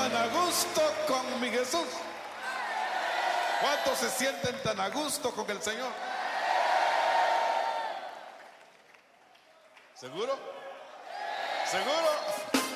tan a gusto con mi Jesús? ¿Cuántos se sienten tan a gusto con el Señor? ¿Seguro? ¿Seguro?